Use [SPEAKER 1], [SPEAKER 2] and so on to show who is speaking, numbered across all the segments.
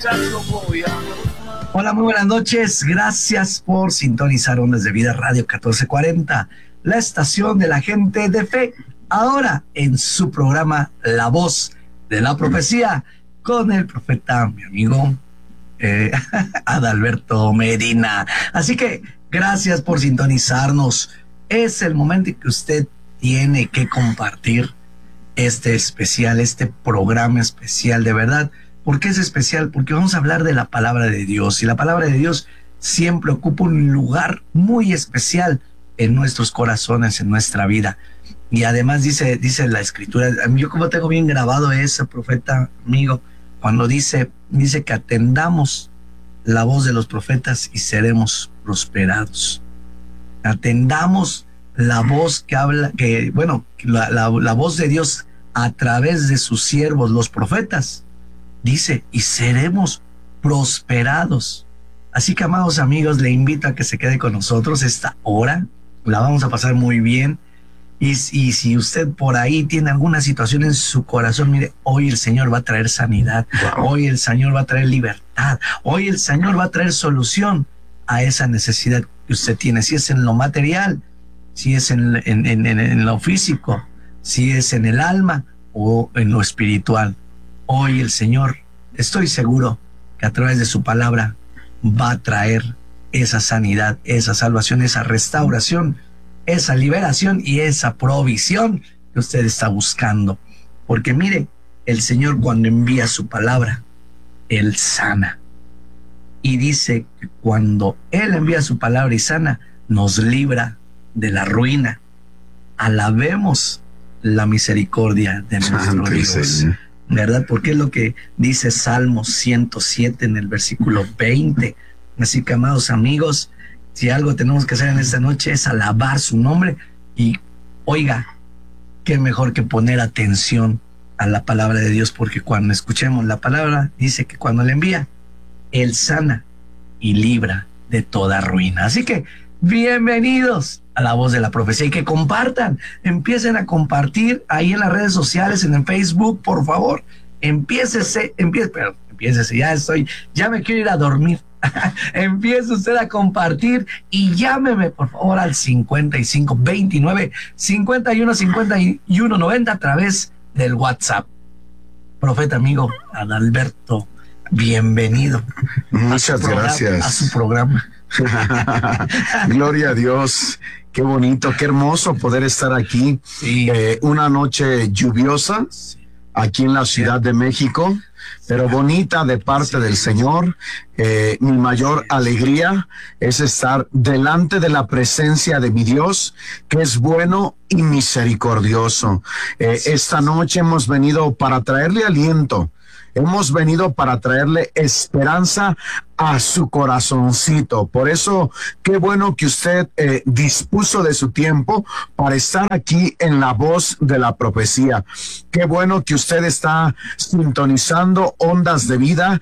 [SPEAKER 1] Hola, muy buenas noches. Gracias por sintonizar Ondas de Vida Radio 1440, la estación de la gente de fe. Ahora en su programa La Voz de la Profecía con el profeta, mi amigo Adalberto Medina. Así que gracias por sintonizarnos. Es el momento en que usted tiene que compartir este especial, este programa especial, de verdad. ¿Por qué es especial? Porque vamos a hablar de la palabra de Dios, y la palabra de Dios siempre ocupa un lugar muy especial en nuestros corazones, en nuestra vida. Y además dice la Escritura, yo como tengo bien grabado ese profeta, amigo, cuando dice que atendamos la voz de los profetas y seremos prosperados. Atendamos la voz que habla, la voz de Dios a través de sus siervos, los profetas. Dice, y seremos prosperados. Así que, amados amigos, le invito a que se quede con nosotros esta hora. La vamos a pasar muy bien. Y si usted por ahí tiene alguna situación en su corazón, mire, hoy el Señor va a traer sanidad. Wow. Hoy el Señor va a traer libertad. Hoy el Señor va a traer solución a esa necesidad que usted tiene. Si es en lo material, si es en lo físico, si es en el alma o en lo espiritual. Hoy el Señor, estoy seguro que a través de su palabra va a traer esa sanidad, esa salvación, esa restauración, esa liberación y esa provisión que usted está buscando. Porque mire, el Señor cuando envía su palabra, Él sana. Y dice que cuando Él envía su palabra y sana, nos libra de la ruina. Alabemos la misericordia de nuestro Dios. ¿Verdad? Porque es lo que dice Salmo 107 en el versículo 20. Así que, amados amigos, si algo tenemos que hacer en esta noche es alabar su nombre. Y oiga, qué mejor que poner atención a la palabra de Dios, porque cuando escuchemos la palabra, dice que cuando le envía, Él sana y libra de toda ruina. Así que bienvenidos a La Voz de la Profecía, y que compartan, empiecen a compartir ahí en las redes sociales, en el Facebook, por favor. Empiécese, ya me quiero ir a dormir. Empiece usted a compartir y llámeme por favor al 55 29 51 51 90 a través del WhatsApp. Profeta amigo Adalberto, bienvenido.
[SPEAKER 2] Muchas gracias.
[SPEAKER 1] A su programa.
[SPEAKER 2] Gloria a Dios. Qué bonito, qué hermoso poder estar aquí.
[SPEAKER 1] Sí.
[SPEAKER 2] Una noche lluviosa aquí en la Ciudad de México, pero bonita de parte del Señor. Mi mayor alegría es estar delante de la presencia de mi Dios, que es bueno y misericordioso. Esta noche hemos venido para traerle aliento. Hemos venido para traerle esperanza a su corazoncito. Por eso, qué bueno que usted dispuso de su tiempo para estar aquí en La Voz de la Profecía. Qué bueno que usted está sintonizando Ondas de Vida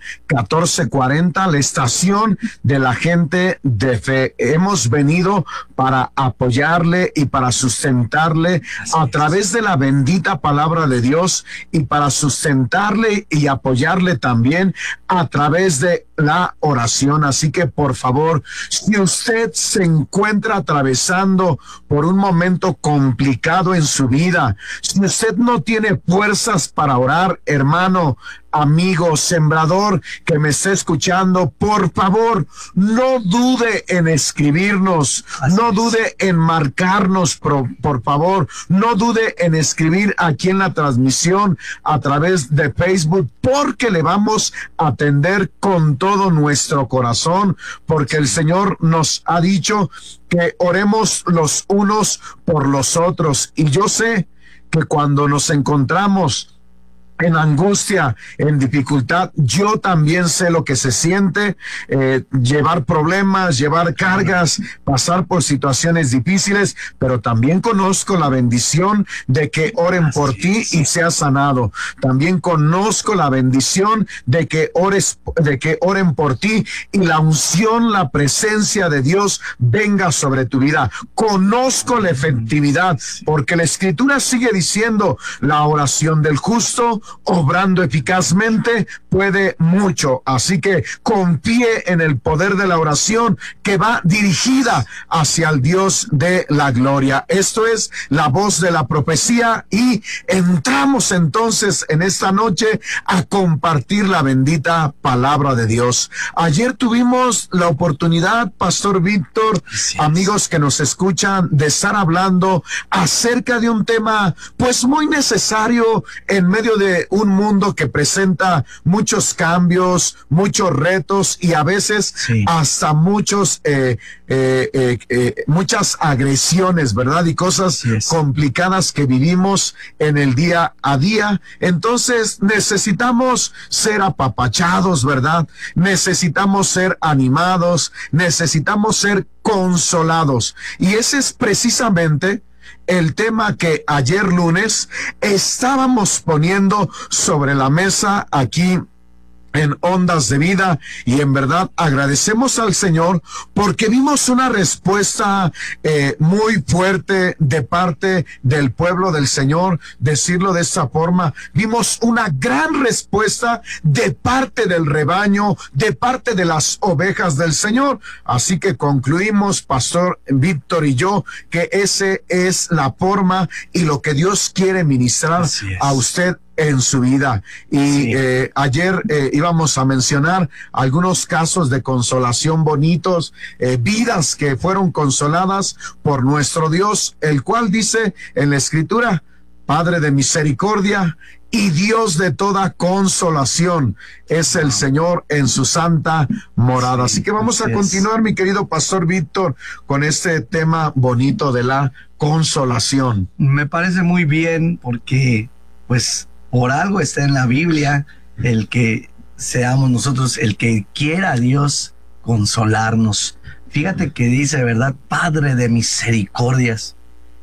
[SPEAKER 2] 1440, la estación de la gente de fe. Hemos venido para apoyarle y para sustentarle a través de la bendita palabra de Dios, y para sustentarle y apoyarle también a través de la oración. Así que por favor, si usted se encuentra atravesando por un momento complicado en su vida, si usted no tiene fuerzas para orar, hermano, amigo, sembrador que me está escuchando, por favor, no dude en escribirnos, no dude en marcarnos, por favor, no dude en escribir aquí en la transmisión a través de Facebook, porque le vamos a atender con todo nuestro corazón, porque el Señor nos ha dicho que oremos los unos por los otros. Y yo sé que cuando nos encontramos en angustia, en dificultad, yo también sé lo que se siente, llevar problemas, llevar cargas, pasar por situaciones difíciles, pero también conozco la bendición de que oren por ti y seas sanado. También conozco la bendición de que oren por ti y la unción, la presencia de Dios venga sobre tu vida. Conozco la efectividad, porque la Escritura sigue diciendo: la oración del justo obrando eficazmente, puede mucho. Así que confíe en el poder de la oración que va dirigida hacia el Dios de la gloria. Esto es la voz de la profecía y entramos entonces en esta noche a compartir la bendita palabra de Dios. Ayer tuvimos la oportunidad, Pastor Víctor, amigos que nos escuchan, de estar hablando acerca de un tema pues muy necesario en medio de un mundo que presenta muchos cambios, muchos retos y a veces hasta muchas agresiones, ¿verdad? Y cosas complicadas que vivimos en el día a día. Entonces necesitamos ser apapachados, ¿verdad? Necesitamos ser animados, necesitamos ser consolados. Y ese es precisamente el tema que ayer lunes estábamos poniendo sobre la mesa aquí en Ondas de Vida, y en verdad agradecemos al Señor porque vimos una respuesta muy fuerte de parte del pueblo del Señor, decirlo de esta forma. Vimos una gran respuesta de parte del rebaño, de parte de las ovejas del Señor. Así que concluimos, Pastor Víctor y yo, que ese es la forma y lo que Dios quiere ministrar a usted en su vida. Y ayer íbamos a mencionar algunos casos de consolación bonitos, vidas que fueron consoladas por nuestro Dios, el cual dice en la Escritura: Padre de misericordia y Dios de toda consolación es el Señor en su santa morada. Así que vamos a continuar, mi querido Pastor Víctor, con este tema bonito de la consolación.
[SPEAKER 1] Me parece muy bien porque pues por algo está en la Biblia el que seamos nosotros, el que quiera a Dios consolarnos. Fíjate que dice, ¿verdad? Padre de misericordias,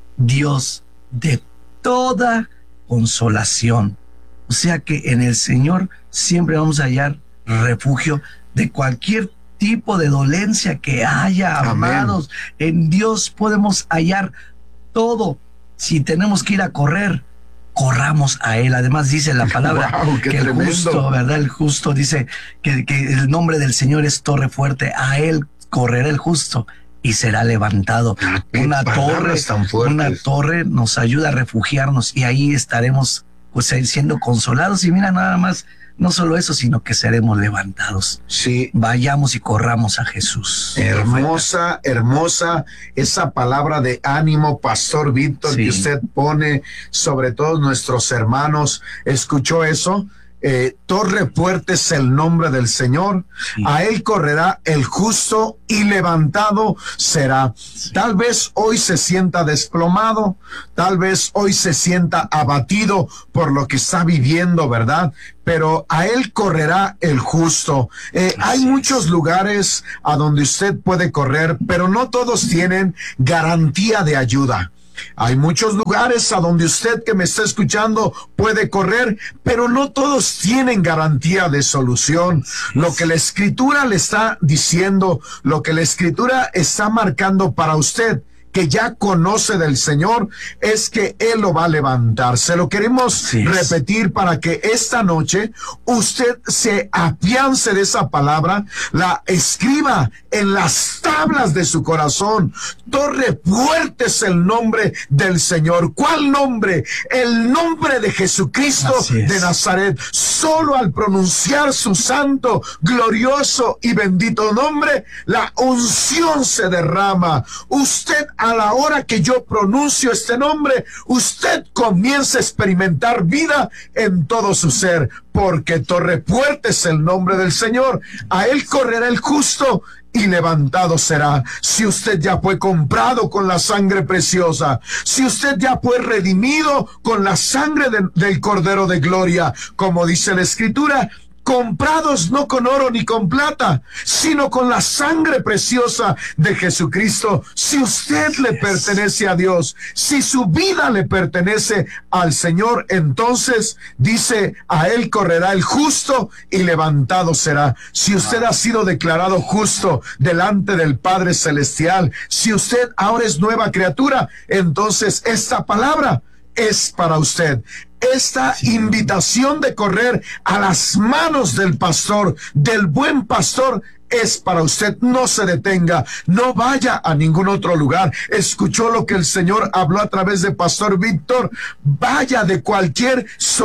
[SPEAKER 1] Dios de toda consolación. O sea que en el Señor siempre vamos a hallar refugio de cualquier tipo de dolencia que haya, amados. En Dios podemos hallar todo. Si tenemos que ir a correr, corramos a Él. Además dice la palabra que el justo, ¿verdad? El justo dice que el nombre del Señor es torre fuerte. A Él correrá el justo y será levantado. Una torre nos ayuda a refugiarnos y ahí estaremos pues siendo consolados. Y mira, nada más, no solo eso, sino que seremos levantados.
[SPEAKER 2] Sí.
[SPEAKER 1] Vayamos y corramos a Jesús.
[SPEAKER 2] Hermosa, hermosa esa palabra de ánimo, Pastor Víctor, que usted pone sobre todos nuestros hermanos. ¿Escuchó eso? Torre fuerte es el nombre del Señor. A Él correrá el justo y levantado será. Tal vez hoy se sienta desplomado, tal vez hoy se sienta abatido por lo que está viviendo, ¿verdad? Pero a Él correrá el justo. Hay muchos lugares a donde usted puede correr, pero no todos tienen garantía de ayuda. Hay muchos lugares a donde usted que me está escuchando puede correr, pero no todos tienen garantía de solución. Lo que la Escritura le está diciendo, lo que la Escritura está marcando para usted, que ya conoce del Señor, es que Él lo va a levantar. Se lo queremos repetir para que esta noche usted se afiance de esa palabra, la escriba en las tablas de su corazón. Torre fuerte es el nombre del Señor. ¿Cuál nombre? El nombre de Jesucristo de Nazaret. Solo al pronunciar su santo, glorioso y bendito nombre, la unción se derrama. Usted, a la hora que yo pronuncio este nombre, usted comienza a experimentar vida en todo su ser, porque torre fuerte es el nombre del Señor. A Él correrá el justo y levantado será. Si usted ya fue comprado con la sangre preciosa, si usted ya fue redimido con la sangre del Cordero de Gloria, como dice la Escritura, comprados no con oro ni con plata, sino con la sangre preciosa de Jesucristo. Si usted le pertenece a Dios, si su vida le pertenece al Señor, entonces dice, a Él correrá el justo y levantado será. Si usted ha sido declarado justo delante del Padre Celestial, si usted ahora es nueva criatura, entonces esta palabra es para usted. Esta invitación de correr a las manos del pastor, del buen pastor, es para usted. No se detenga, no vaya a ningún otro lugar. Escuchó lo que el Señor habló a través de Pastor Víctor. Vaya de cualquier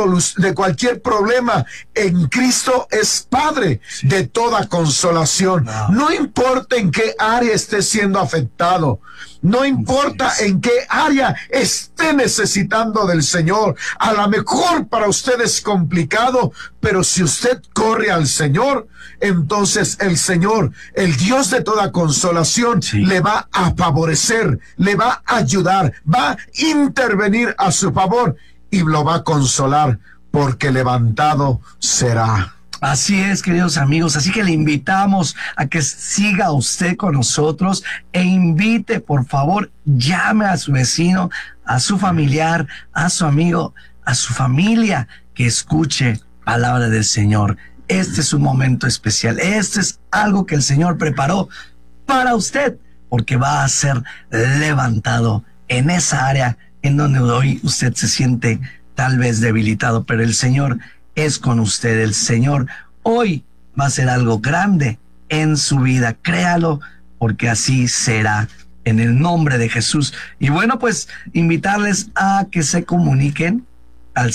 [SPEAKER 2] problema. En Cristo es Padre de toda consolación. No importa en qué área esté siendo afectado, no importa en qué área esté necesitando del Señor. A lo mejor para usted es complicado, pero si usted corre al Señor, entonces el Señor, el Dios de toda consolación, le va a favorecer, le va a ayudar, va a intervenir a su favor y lo va a consolar, porque levantado será.
[SPEAKER 1] Así es, queridos amigos, así que le invitamos a que siga usted con nosotros e invite, por favor, llame a su vecino, a su familiar, a su amigo, a su familia, que escuche palabra del Señor. Este es un momento especial, este es algo que el Señor preparó para usted, porque va a ser levantado en esa área en donde hoy usted se siente tal vez debilitado, pero el Señor es con usted. El Señor hoy va a hacer algo grande en su vida, créalo, porque así será, en el nombre de Jesús. Y bueno, pues invitarles a que se comuniquen al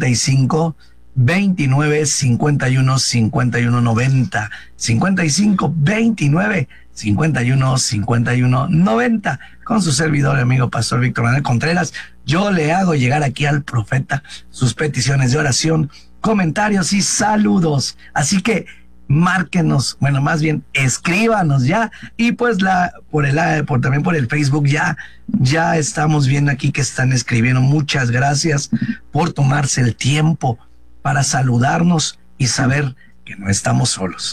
[SPEAKER 1] 55 29 51 51 90, 55 29 51 51 90, con su servidor y amigo Pastor Víctor Manuel Contreras. Yo le hago llegar aquí al profeta sus peticiones de oración, comentarios y saludos. Así que márquenos, bueno, más bien escríbanos ya, y pues también por el Facebook ya estamos viendo aquí que están escribiendo. Muchas gracias por tomarse el tiempo para saludarnos y saber que no estamos solos.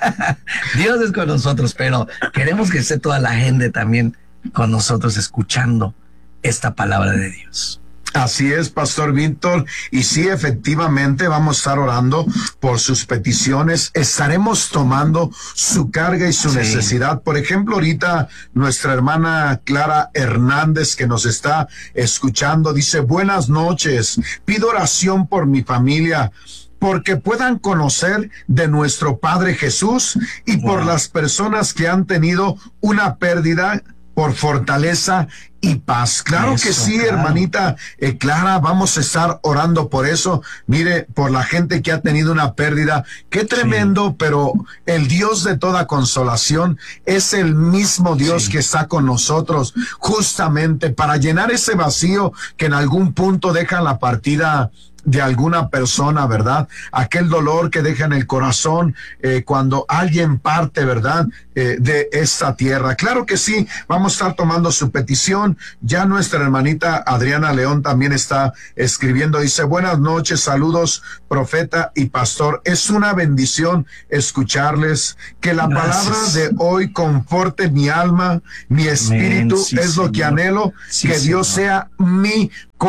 [SPEAKER 1] Dios es con nosotros, pero queremos que esté toda la gente también con nosotros escuchando esta palabra de Dios.
[SPEAKER 2] Así es, Pastor Víctor, y sí, efectivamente vamos a estar orando por sus peticiones, estaremos tomando su carga y su necesidad. Por ejemplo, ahorita nuestra hermana Clara Hernández, que nos está escuchando, dice: buenas noches, pido oración por mi familia, porque puedan conocer de nuestro Padre Jesús, y por las personas que han tenido una pérdida, por fortaleza y paz. Claro que sí, claro. Hermanita Clara, vamos a estar orando por eso. Mire, por la gente que ha tenido una pérdida. Qué tremendo, pero el Dios de toda consolación es el mismo Dios que está con nosotros, justamente para llenar ese vacío que en algún punto deja la partida de alguna persona, ¿verdad? Aquel dolor que deja en el corazón cuando alguien parte, ¿verdad? De esta tierra. Claro que sí, vamos a estar tomando su petición. Ya nuestra hermanita Adriana León también está escribiendo. Dice: buenas noches, saludos, profeta y pastor. Es una bendición escucharles. Que la palabra de hoy conforte mi alma, mi espíritu. Es lo que anhelo. Que Dios sea mi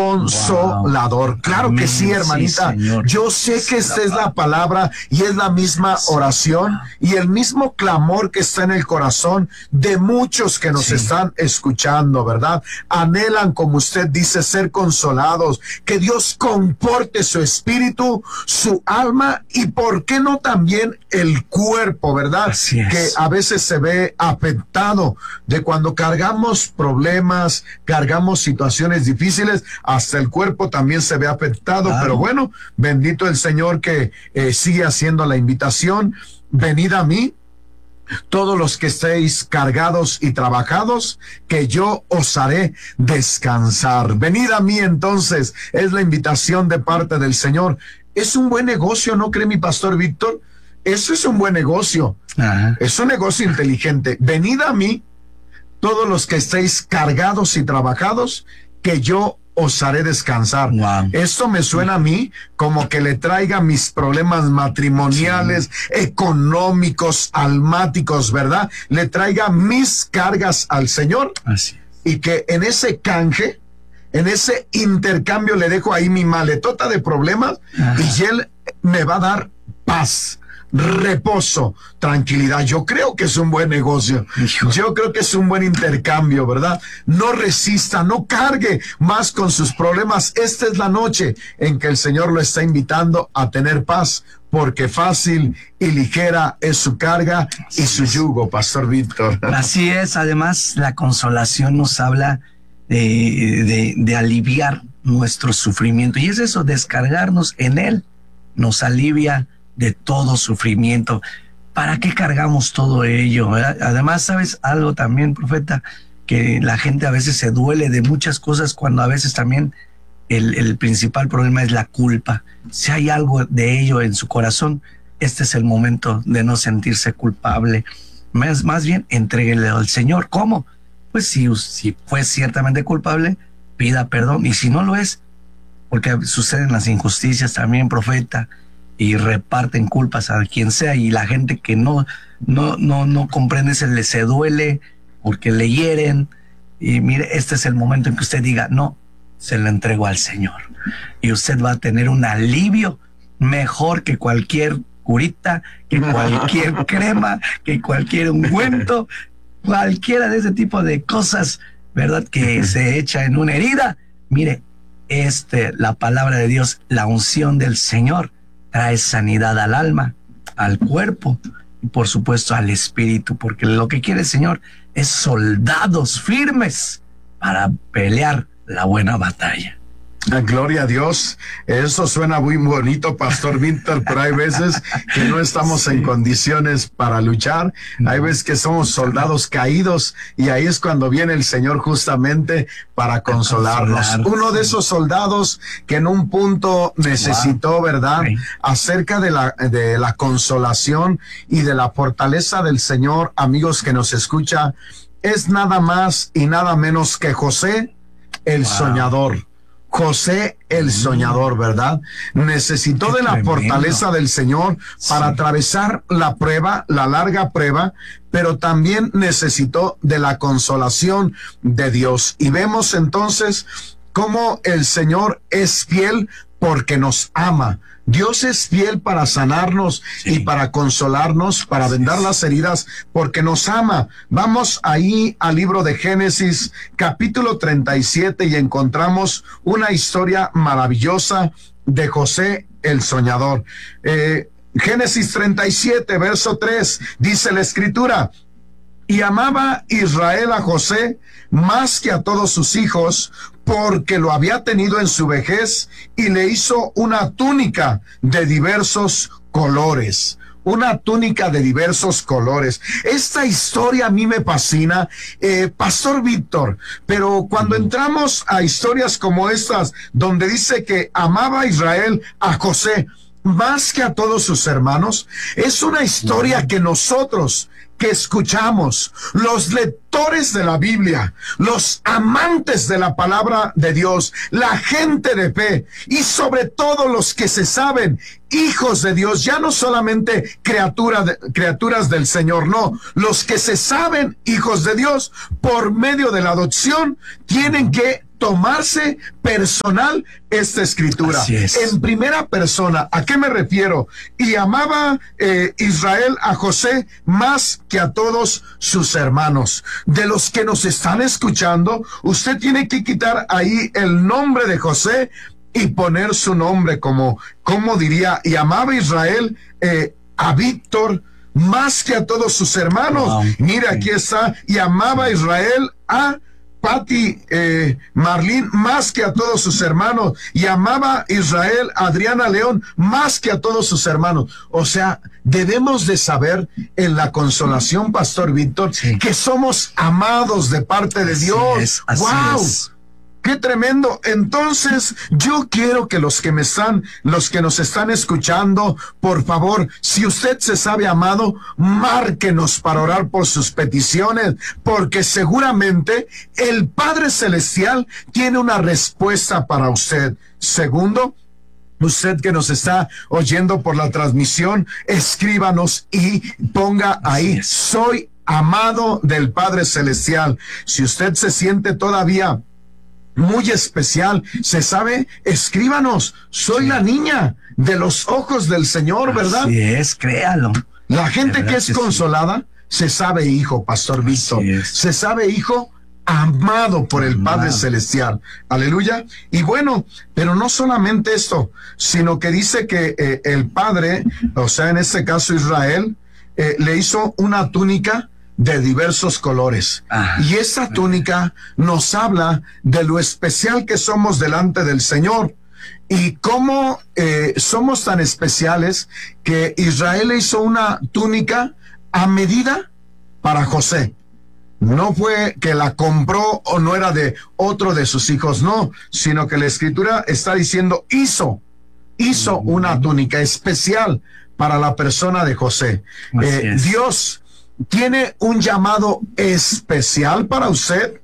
[SPEAKER 2] consolador. Wow. Claro que sí, hermanita. Yo sé que esta es la palabra y es la misma oración y el mismo clamor que está en el corazón de muchos que nos están escuchando, ¿verdad? Anhelan, como usted dice, ser consolados, que Dios comporte su espíritu, su alma y, ¿por qué no también el cuerpo, verdad? Que a veces se ve afectado de cuando cargamos problemas, cargamos situaciones difíciles. Hasta el cuerpo también se ve afectado, pero bueno, bendito el Señor que sigue haciendo la invitación. Venid a mí, todos los que estéis cargados y trabajados, que yo os haré descansar. Venid a mí, entonces, es la invitación de parte del Señor. Es un buen negocio, ¿no cree mi pastor Víctor? Eso es un buen negocio. Es un negocio inteligente. Venid a mí, todos los que estéis cargados y trabajados, que yo os haré descansar. Esto me suena a mí como que le traiga mis problemas matrimoniales, económicos, almáticos, ¿verdad? Le traiga mis cargas al Señor. Y que en ese canje, en ese intercambio, le dejo ahí mi maletota de problemas y Él me va a dar paz. reposo, tranquilidad. Yo creo que es un buen negocio. Yo creo que es un buen intercambio, ¿verdad? No resista, no cargue más con sus problemas. Esta es la noche en que el Señor lo está invitando a tener paz, porque fácil y ligera es su carga y su yugo, Pastor Víctor.
[SPEAKER 1] Así es. Además, la consolación nos habla de aliviar nuestro sufrimiento, y es eso, descargarnos en Él, nos alivia de todo sufrimiento. ¿Para qué cargamos todo ello, verdad? Además, ¿sabes algo también, profeta? Que la gente a veces se duele de muchas cosas, cuando a veces también el principal problema es la culpa. Si hay algo de ello en su corazón, este es el momento de no sentirse culpable. Más bien, entréguele al Señor. ¿Cómo? Pues si fue ciertamente culpable, pida perdón. Y si no lo es, porque suceden las injusticias también, profeta, y reparten culpas a quien sea, y la gente que no comprende, se duele porque le hieren. Y mire, este es el momento en que usted diga, no, se lo entrego al Señor, y usted va a tener un alivio mejor que cualquier curita, que cualquier crema, que cualquier ungüento, cualquiera de ese tipo de cosas, ¿verdad?, que se echa en una herida. Mire, la palabra de Dios, la unción del Señor, trae sanidad al alma, al cuerpo y por supuesto al espíritu, porque lo que quiere el Señor es soldados firmes para pelear la buena batalla.
[SPEAKER 2] Gloria a Dios. Eso suena muy bonito, Pastor Víctor, pero hay veces que no estamos en condiciones para luchar. Hay veces que somos soldados caídos, y ahí es cuando viene el Señor justamente para consolarnos. Uno de esos soldados que en un punto necesitó, ¿verdad?, acerca de la consolación y de la fortaleza del Señor, amigos que nos escucha, es nada más y nada menos que José, el soñador. José el soñador, ¿verdad? Necesitó de la fortaleza del Señor para atravesar la prueba, la larga prueba, pero también necesitó de la consolación de Dios. Y vemos entonces cómo el Señor es fiel porque nos ama. Dios es fiel para sanarnos y para consolarnos, para vendar las heridas, porque nos ama. Vamos ahí al libro de Génesis, capítulo 37, y encontramos una historia maravillosa de José el soñador. Génesis 37, verso 3, dice la Escritura: y amaba Israel a José más que a todos sus hijos, porque lo había tenido en su vejez, y le hizo una túnica de diversos colores. Una túnica de diversos colores. Esta historia a mí me fascina, Pastor Víctor, pero cuando entramos a historias como estas, donde dice que amaba Israel a José más que a todos sus hermanos, es una historia que nosotros que escuchamos, los lectores de la Biblia, los amantes de la palabra de Dios, la gente de fe, y sobre todo los que se saben hijos de Dios, ya no solamente criaturas del Señor, no, los que se saben hijos de Dios por medio de la adopción, tienen que tomarse personal esta escritura. En primera persona. ¿A qué me refiero? Y amaba Israel a José más que a todos sus hermanos. De los que nos están escuchando, usted tiene que quitar ahí el nombre de José y poner su nombre como diría, y amaba Israel a Víctor más que a todos sus hermanos. Wow. Mira, aquí está: y amaba Israel a Pati Marlín más que a todos sus hermanos, y amaba Israel a Adriana León más que a todos sus hermanos. O sea, debemos de saber en la consolación, Pastor Víctor, que somos amados de parte de Dios. ¡Wow! ¡Qué tremendo! Entonces, yo quiero que los que nos están escuchando, por favor, si usted se sabe amado, márquenos para orar por sus peticiones, porque seguramente el Padre Celestial tiene una respuesta para usted. Segundo, usted que nos está oyendo por la transmisión, escríbanos y ponga ahí: soy amado del Padre Celestial. Si usted se siente todavía muy especial. ¿Se sabe? Escríbanos. Soy la niña de los ojos del Señor, ¿verdad?
[SPEAKER 1] Así es, créalo.
[SPEAKER 2] La gente que es consolada, se sabe hijo, Pastor Víctor. Se sabe hijo amado por el Padre Celestial. Aleluya. Y bueno, pero no solamente esto, sino que dice que el Padre, o sea, en este caso Israel, le hizo una túnica de diversos colores. Y esa túnica nos habla de lo especial que somos delante del Señor. Y cómo somos tan especiales que Israel le hizo una túnica a medida para José. No fue que la compró o no era de otro de sus hijos, no, sino que la Escritura está diciendo hizo una túnica especial para la persona de José. Dios tiene un llamado especial para usted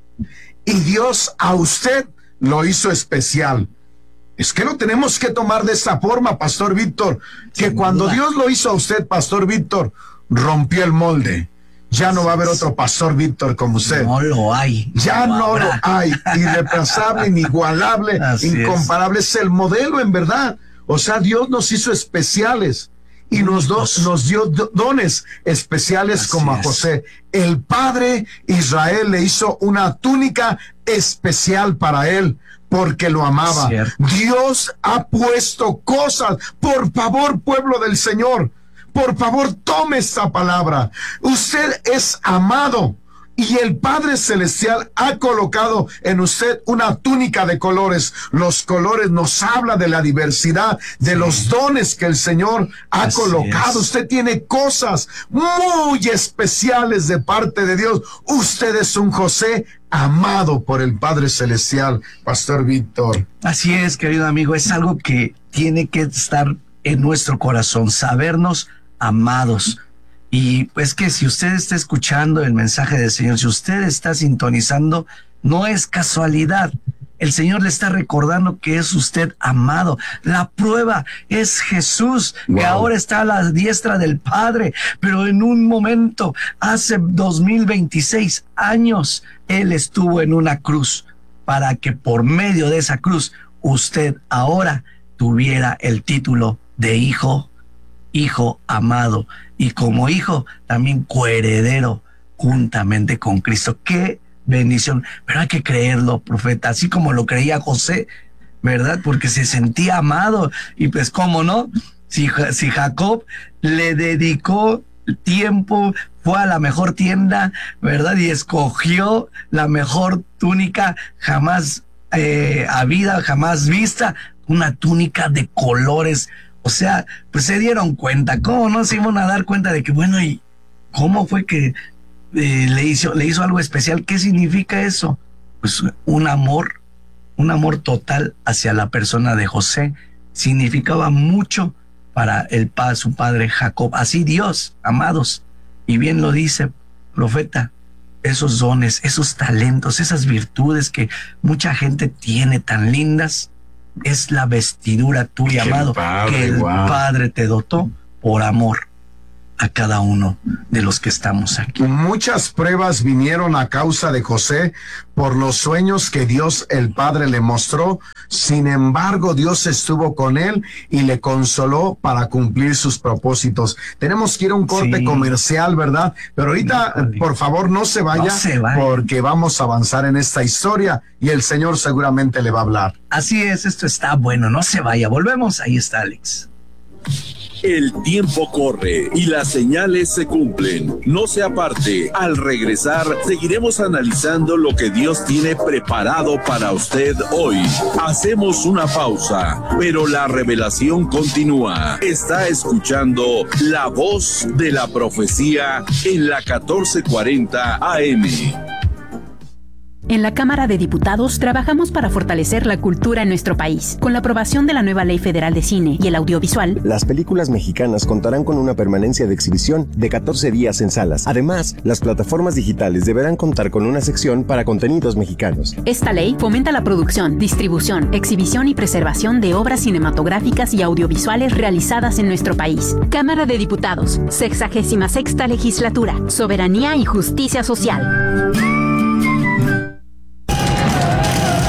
[SPEAKER 2] y Dios a usted lo hizo especial. Es que lo tenemos que tomar de esta forma, Pastor Víctor, que cuando Dios lo hizo a usted, Pastor Víctor, rompió el molde. Ya no va a haber otro Pastor Víctor como usted.
[SPEAKER 1] No lo hay.
[SPEAKER 2] Ya no lo hay. Irreemplazable, inigualable, incomparable. Es el modelo en verdad. O sea, Dios nos hizo especiales y nos dio dones especiales como a José. El Padre Israel le hizo una túnica especial para él porque lo amaba. Dios ha puesto cosas. Por favor, pueblo del Señor, por favor, tome esta palabra. Usted es amado y el Padre Celestial ha colocado en usted una túnica de colores. Los colores nos habla de la diversidad, de los dones que el Señor ha colocado. Usted tiene cosas muy especiales de parte de Dios. Usted es un José amado por el Padre Celestial, Pastor Víctor.
[SPEAKER 1] Así es, querido amigo, es algo que tiene que estar en nuestro corazón, sabernos amados. Y pues que si usted está escuchando el mensaje del Señor, si usted está sintonizando, no es casualidad. El Señor le está recordando que es usted amado. La prueba es Jesús, que ahora está a la diestra del Padre, pero en un momento, hace 2026 años, Él estuvo en una cruz para que por medio de esa cruz usted ahora tuviera el título de hijo amado, y como hijo también coheredero juntamente con Cristo. ¡Qué bendición! Pero hay que creerlo, profeta, así como lo creía José, ¿verdad? Porque se sentía amado. Y pues, ¿cómo no? Si Jacob le dedicó tiempo, fue a la mejor tienda, ¿verdad? Y escogió la mejor túnica jamás habida, jamás vista, una túnica de colores. O sea, pues se dieron cuenta. ¿Cómo no se iban a dar cuenta de que, bueno, y cómo fue que le hizo algo especial? ¿Qué significa eso? Pues un amor total hacia la persona de José. Significaba mucho para su padre Jacob. Así Dios, amados, y bien lo dice, profeta, esos dones, esos talentos, esas virtudes que mucha gente tiene tan lindas, es la vestidura tuya, amado, que el Padre te dotó por amor a cada uno de los que estamos aquí.
[SPEAKER 2] Muchas pruebas vinieron a causa de José por los sueños que Dios el Padre le mostró. Sin embargo, Dios estuvo con él y le consoló para cumplir sus propósitos. Tenemos que ir a un corte comercial, ¿verdad? Pero ahorita, por favor, no se vaya, porque vamos a avanzar en esta historia y el Señor seguramente le va a hablar.
[SPEAKER 1] Así es, esto está bueno, no se vaya. Volvemos, ahí está Alex.
[SPEAKER 3] El tiempo corre y las señales se cumplen. No se aparte. Al regresar, seguiremos analizando lo que Dios tiene preparado para usted hoy. Hacemos una pausa, pero la revelación continúa. Está escuchando La Voz de la Profecía en la 1440 AM.
[SPEAKER 4] En la Cámara de Diputados trabajamos para fortalecer la cultura en nuestro país. Con la aprobación de la nueva Ley Federal de Cine y el Audiovisual,
[SPEAKER 5] las películas mexicanas contarán con una permanencia de exhibición de 14 días en salas. Además, las plataformas digitales deberán contar con una sección para contenidos mexicanos.
[SPEAKER 4] Esta ley fomenta la producción, distribución, exhibición y preservación de obras cinematográficas y audiovisuales realizadas en nuestro país. Cámara de Diputados, 66ª Legislatura, Soberanía y Justicia Social.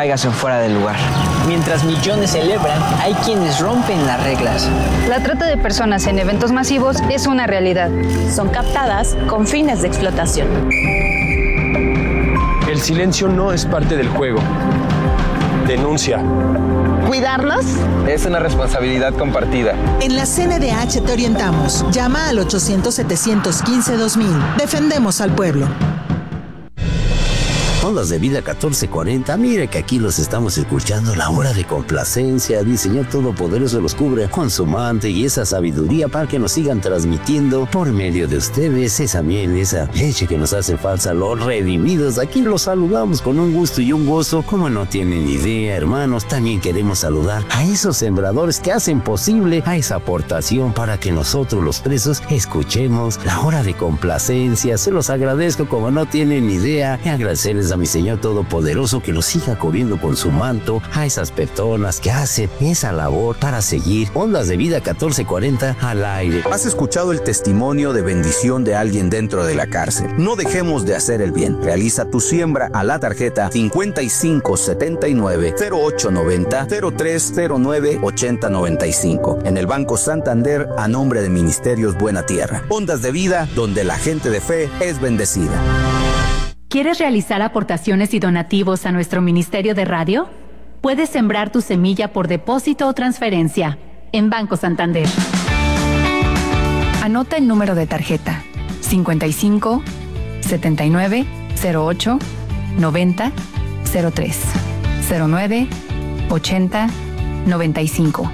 [SPEAKER 6] caigas en fuera de lugar. Mientras millones celebran, hay quienes rompen las reglas.
[SPEAKER 7] La trata de personas en eventos masivos es una realidad.
[SPEAKER 8] Son captadas con fines de explotación.
[SPEAKER 9] El silencio no es parte del juego. Denuncia.
[SPEAKER 10] ¿Cuidarnos?
[SPEAKER 11] Es una responsabilidad compartida.
[SPEAKER 10] En la CNDH te orientamos. Llama al 800-715-2000. Defendemos al pueblo.
[SPEAKER 12] Ondas de Vida 1440, mire que aquí los estamos escuchando, la hora de complacencia. El Señor Todopoderoso los cubre con su manto y esa sabiduría para que nos sigan transmitiendo por medio de ustedes esa miel, esa leche que nos hace falta, los redimidos. Aquí los saludamos con un gusto y un gozo, como no tienen idea, hermanos. También queremos saludar a esos sembradores que hacen posible a esa aportación para que nosotros los presos escuchemos la hora de complacencia. Se los agradezco como no tienen idea, y agradecerles a mi Señor Todopoderoso que nos siga cubriendo con su manto a esas personas que hacen esa labor para seguir Ondas de Vida 1440 al aire.
[SPEAKER 13] ¿Has escuchado el testimonio de bendición de alguien dentro de la cárcel? No dejemos de hacer el bien. Realiza tu siembra a la tarjeta 5579-0890-0309-8095 en el Banco Santander a nombre de Ministerios Buena Tierra. Ondas de Vida, donde la gente de fe es bendecida.
[SPEAKER 4] ¿Quieres realizar aportaciones y donativos a nuestro Ministerio de Radio? Puedes sembrar tu semilla por depósito o transferencia en Banco Santander.
[SPEAKER 7] Anota el número de tarjeta 55 79 08 90 03 09 80 95.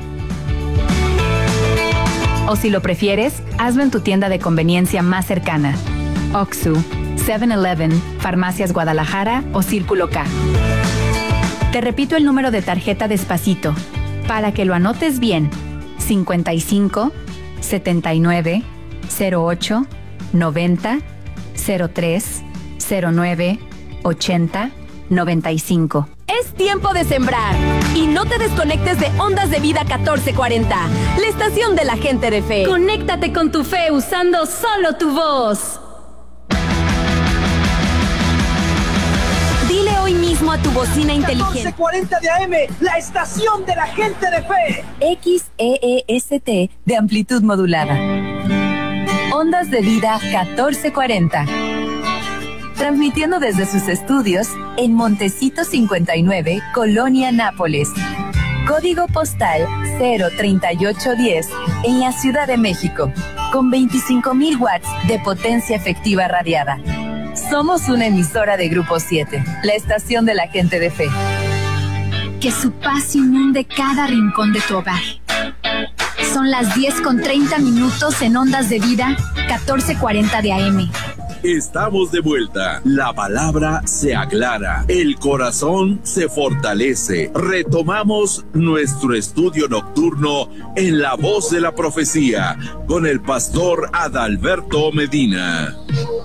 [SPEAKER 7] O si lo prefieres, hazlo en tu tienda de conveniencia más cercana. Oxxo, 7-Eleven, Farmacias Guadalajara o Círculo K. Te repito el número de tarjeta despacito, para que lo anotes bien. 55 79 08 90 03 09 80 95.
[SPEAKER 14] Es tiempo de sembrar y no te desconectes de Ondas de Vida 1440, la estación de la gente de fe.
[SPEAKER 4] Conéctate con tu fe usando solo tu voz.
[SPEAKER 14] Dile hoy mismo a tu bocina inteligente.
[SPEAKER 15] 1440 de AM, la estación de la gente de fe.
[SPEAKER 14] XEEST de amplitud modulada. Ondas de Vida 1440. Transmitiendo desde sus estudios en Montecito 59, Colonia Nápoles. Código postal 03810 en la Ciudad de México, con 25,000 watts de potencia efectiva radiada. Somos una emisora de Grupo 7, la estación de la gente de fe.
[SPEAKER 16] Que su paz inunde cada rincón de tu hogar. Son las 10:30 en Ondas de Vida 1440 de AM.
[SPEAKER 3] Estamos de vuelta. La palabra se aclara. El corazón se fortalece. Retomamos nuestro estudio nocturno en La Voz de la Profecía con el pastor Adalberto Medina.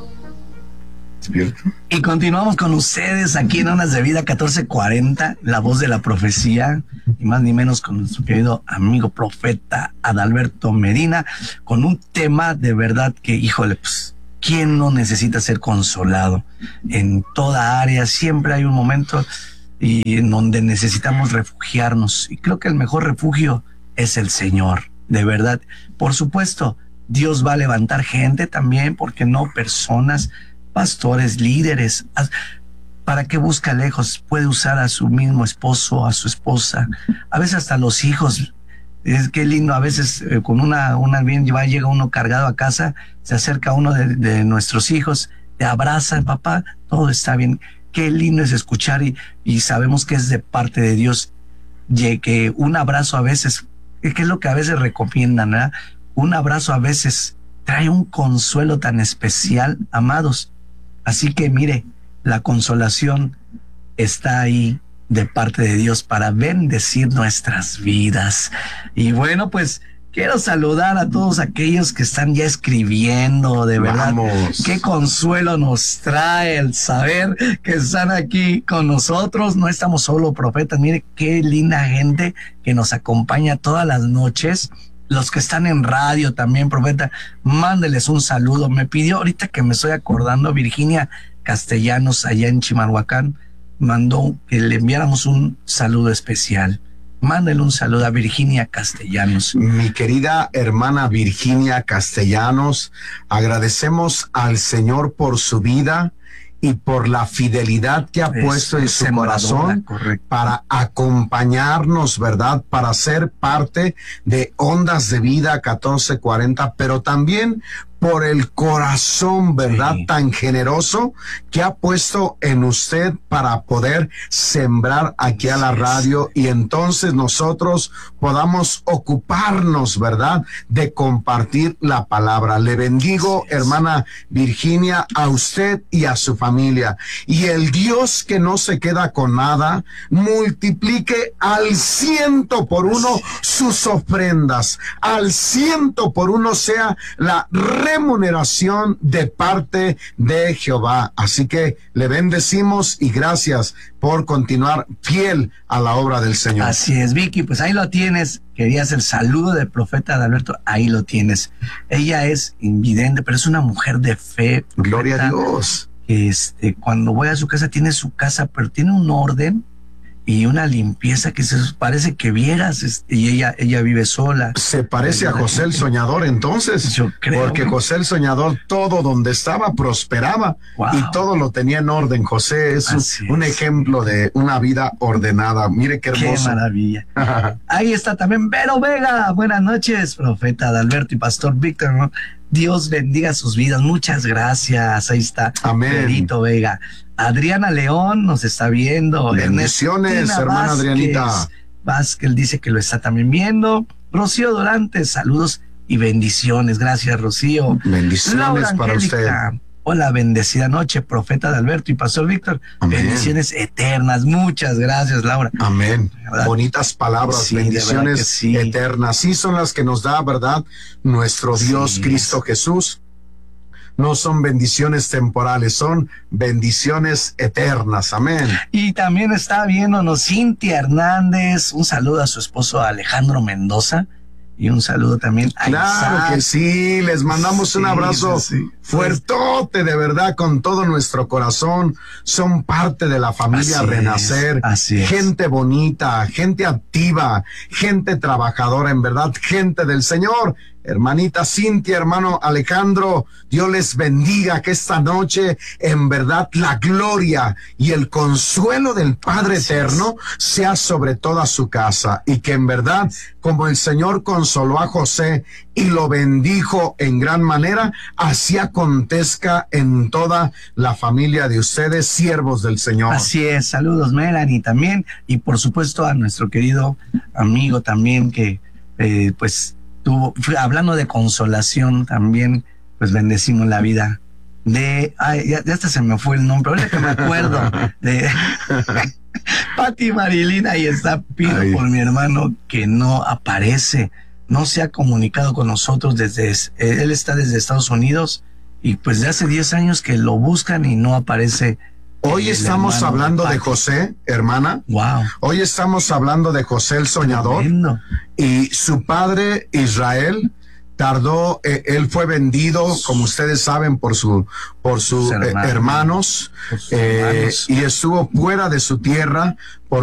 [SPEAKER 1] Y continuamos con ustedes aquí en Ondas de Vida 1440, La Voz de la Profecía, y más ni menos con nuestro querido amigo profeta Adalberto Medina, con un tema de verdad que, híjole, pues, ¿quién no necesita ser consolado? En toda área siempre hay un momento y en donde necesitamos refugiarnos, y creo que el mejor refugio es el Señor, de verdad. Por supuesto, Dios va a levantar gente también, porque no, personas, pastores, líderes. ¿Para qué busca lejos? Puede usar a su mismo esposo, a su esposa, a veces hasta los hijos. Es que lindo, a veces con una bien llega uno cargado a casa, se acerca uno de nuestros hijos, te abraza, papá, todo está bien. Qué lindo es escuchar y sabemos que es de parte de Dios, que un abrazo a veces, que es lo que a veces recomiendan, ¿verdad? Un abrazo a veces trae un consuelo tan especial, amados. Así que mire, la consolación está ahí de parte de Dios para bendecir nuestras vidas. Y bueno, pues quiero saludar a todos aquellos que están ya escribiendo, de verdad. Vamos. Qué consuelo nos trae el saber que están aquí con nosotros. No estamos solo, profetas. Mire qué linda gente que nos acompaña todas las noches. Los que están en radio también, profeta, mándeles un saludo. Me pidió ahorita que me estoy acordando Virginia Castellanos allá en Chimalhuacán. mandó que le enviáramos un saludo especial. Mándale un saludo a Virginia Castellanos.
[SPEAKER 2] Mi querida hermana Virginia Castellanos, agradecemos al Señor por su vida y por la fidelidad que ha puesto en su corazón para acompañarnos, ¿verdad? Para ser parte de Ondas de Vida 1440, pero también por el corazón, ¿verdad? Sí. Tan generoso que ha puesto en usted para poder sembrar aquí a la radio y entonces nosotros podamos ocuparnos, ¿verdad? De compartir la palabra. Le bendigo, hermana Virginia, a usted y a su familia. Y el Dios que no se queda con nada, multiplique al 100 por 1 sus ofrendas. Al 100 por 1 sea la remuneración de parte de Jehová. Así que le bendecimos y gracias por continuar fiel a la obra del Señor.
[SPEAKER 1] Así es, Vicky, pues ahí lo tienes. Querías el saludo del profeta Adalberto, ahí lo tienes. Ella es invidente, pero es una mujer de fe.
[SPEAKER 2] Gloria a Dios.
[SPEAKER 1] Cuando voy a su casa, tiene su casa, pero tiene un orden y una limpieza que se parece que vieras, y ella vive sola.
[SPEAKER 2] Se parece a José el Soñador entonces.
[SPEAKER 1] Yo creo.
[SPEAKER 2] Porque José el Soñador todo donde estaba prosperaba. Wow. Y todo lo tenía en orden. José es un ejemplo de una vida ordenada. Mire qué hermoso.
[SPEAKER 1] Qué maravilla. Ahí está también Vero Vega. Buenas noches, profeta Adalberto y pastor Víctor, ¿no? Dios bendiga sus vidas. Muchas gracias. Ahí está.
[SPEAKER 2] Amén.
[SPEAKER 1] Verito Vega. Adriana León nos está viendo.
[SPEAKER 2] Bendiciones, hermana Adrianita.
[SPEAKER 1] Vázquez dice que lo está también viendo. Rocío Dorantes, saludos y bendiciones. Gracias, Rocío.
[SPEAKER 2] Bendiciones Laura para usted.
[SPEAKER 1] Hola, bendecida noche, profeta Adalberto y pastor Víctor. Amén. Bendiciones eternas. Muchas gracias, Laura.
[SPEAKER 2] Amén. Bonitas palabras, sí, bendiciones eternas. Sí son las que nos da, ¿verdad? Nuestro Dios Cristo Jesús. No son bendiciones temporales, son bendiciones eternas. Amén.
[SPEAKER 1] Y también está viéndonos Cintia Hernández. Un saludo a su esposo Alejandro Mendoza. Y un saludo también a
[SPEAKER 2] Claro
[SPEAKER 1] Isaac.
[SPEAKER 2] Que sí, les mandamos un abrazo fuertote, de verdad, con todo nuestro corazón. Son parte de la familia Renacer.
[SPEAKER 1] Así es.
[SPEAKER 2] Gente bonita, gente activa, gente trabajadora, en verdad, gente del Señor. Hermanita Cintia, hermano Alejandro, Dios les bendiga, que esta noche en verdad la gloria y el consuelo del Padre Eterno sea sobre toda su casa y que en verdad como el Señor consoló a José y lo bendijo en gran manera, así acontezca en toda la familia de ustedes, siervos del Señor.
[SPEAKER 1] Así es, saludos Melanie también y por supuesto a nuestro querido amigo también que hablando de consolación también, pues bendecimos la vida de, ya hasta se me fue el nombre, ahora que me acuerdo, de Pati Marilina, ahí está, pido por mi hermano que no aparece, no se ha comunicado con nosotros él está desde Estados Unidos y pues de hace 10 años que lo buscan y no aparece.
[SPEAKER 2] Hoy estamos hablando de José, hermana.
[SPEAKER 1] Wow.
[SPEAKER 2] Hoy estamos hablando de José el Soñador.
[SPEAKER 1] Tremendo.
[SPEAKER 2] Y su padre Israel tardó, él fue vendido, como ustedes saben, por sus hermanos, y estuvo fuera de su tierra por